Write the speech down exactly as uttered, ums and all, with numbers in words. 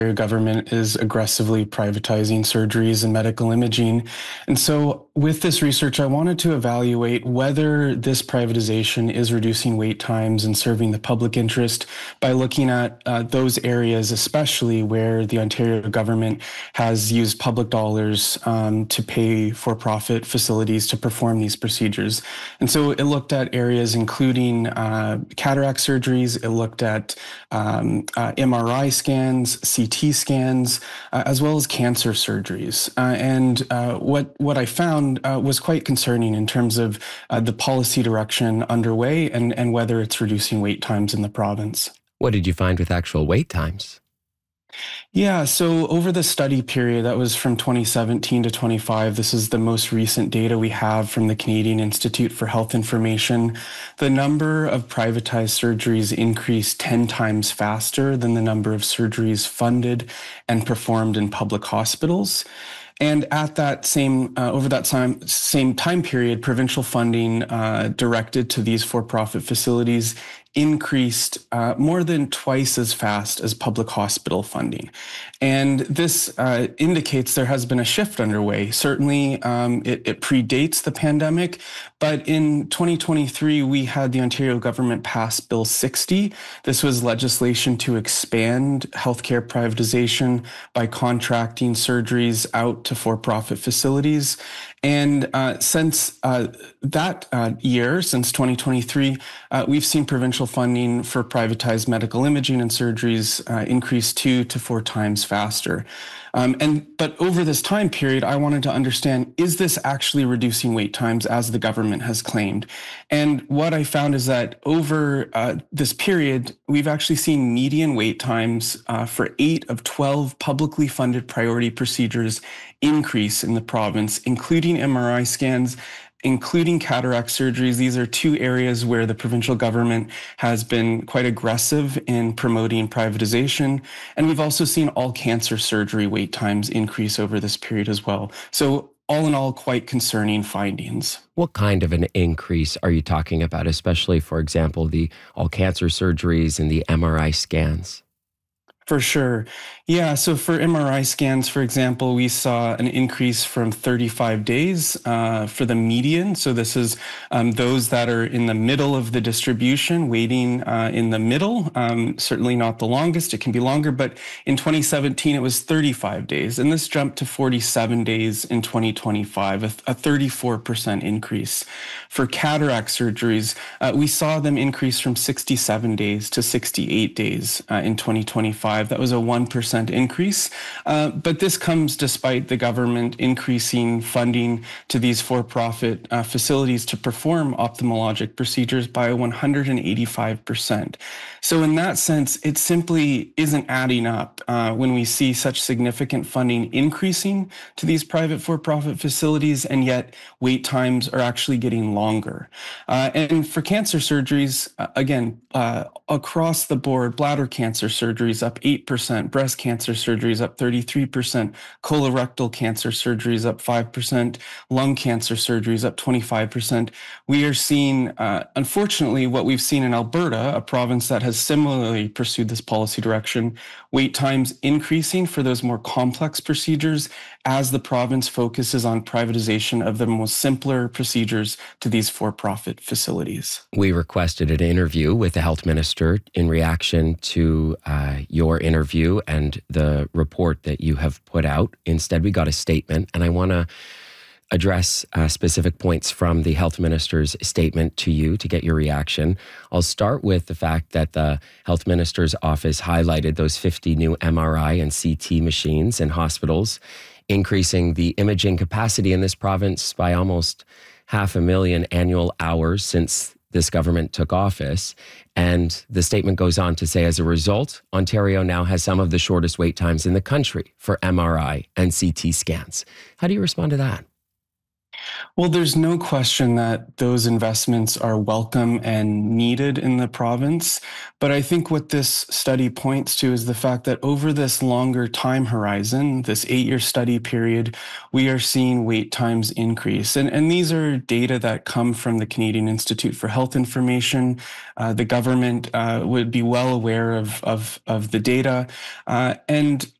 government is aggressively privatizing surgeries and medical imaging. And so with this research, I wanted to evaluate whether this privatization is reducing wait times and serving the public interest by looking at uh, those areas, especially where the Ontario government has used public dollars um, to pay for-profit facilities to perform these procedures. And so it looked at areas including uh, cataract surgeries, it looked at um, uh, M R I scans, C T scans, uh, as well as cancer surgeries. Uh, and uh, what, what I found uh, was quite concerning in terms of uh, the policy direction underway and, and whether it's reducing wait times in the province. What did you find with actual wait times? Yeah, so over the study period, that was from twenty seventeen to twenty-five, this is the most recent data we have from the Canadian Institute for Health Information. The number of privatized surgeries increased ten times faster than the number of surgeries funded and performed in public hospitals. And at that same, uh, over that time, same time period, provincial funding uh, directed to these for-profit facilities increased uh, more than twice as fast as public hospital funding. And this uh, indicates there has been a shift underway. Certainly, um, it, it predates the pandemic, but in twenty twenty-three, we had the Ontario government pass Bill sixty. This was legislation to expand healthcare privatization by contracting surgeries out to for-profit facilities. And uh, since uh, that uh, year, since twenty twenty-three, uh, we've seen provincial funding for privatized medical imaging and surgeries uh, increase two to four times faster. Um, and but over this time period, I wanted to understand, is this actually reducing wait times as the government has claimed? And what I found is that over uh, this period, we've actually seen median wait times uh, for eight of twelve publicly funded priority procedures increase in the province, including M R I scans, including cataract surgeries. These are two areas where the provincial government has been quite aggressive in promoting privatization. And we've also seen all cancer surgery wait times increase over this period as well. So all in all, quite concerning findings. What kind of an increase are you talking about, especially, for example, the all cancer surgeries and the M R I scans? For sure. Yeah, so for M R I scans, for example, we saw an increase from thirty-five days uh, for the median. So this is um, those that are in the middle of the distribution, waiting uh, in the middle. Um, certainly not the longest, it can be longer, but in twenty seventeen, it was thirty-five days. And this jumped to forty-seven days in twenty twenty-five, a, a thirty-four percent increase. For cataract surgeries, uh, we saw them increase from sixty-seven days to sixty-eight days uh, in twenty twenty-five. That was a one percent increase. Uh, but this comes despite the government increasing funding to these for-profit uh, facilities to perform ophthalmologic procedures by one hundred eighty-five percent. So in that sense, it simply isn't adding up uh, when we see such significant funding increasing to these private for-profit facilities, and yet wait times are actually getting longer. Uh, and for cancer surgeries, uh, again, uh, across the board, bladder cancer surgeries up eight percent, breast cancer surgeries up thirty-three percent, colorectal cancer surgeries up five percent, lung cancer surgeries up twenty-five percent. We are seeing, uh, unfortunately, what we've seen in Alberta, a province that has similarly pursued this policy direction, wait times increasing for those more complex procedures as the province focuses on privatization of the most simpler procedures to these for-profit facilities. We requested an interview with the health minister in reaction to uh, your interview and the report that you have put out. Instead, we got a statement, and I want to address uh, specific points from the health minister's statement to you to get your reaction. I'll start with the fact that the health minister's office highlighted those fifty new M R I and C T machines in hospitals, increasing the imaging capacity in this province by almost half a million annual hours since this government took office. And the statement goes on to say, as a result, Ontario now has some of the shortest wait times in the country for M R I and C T scans. How do you respond to that? Well, there's no question that those investments are welcome and needed in the province. But I think what this study points to is the fact that over this longer time horizon, this eight year study period, we are seeing wait times increase. And, and these are data that come from the Canadian Institute for Health Information. Uh, the government uh, would be well aware of, of, of the data. Uh, and